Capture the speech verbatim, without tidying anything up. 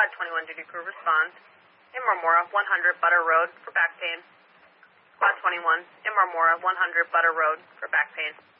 Squad twenty-one duty crew responds. In Marmora, one hundred Butter Road for back pain. Squad twenty-one, in Marmora, one hundred Butter Road for back pain.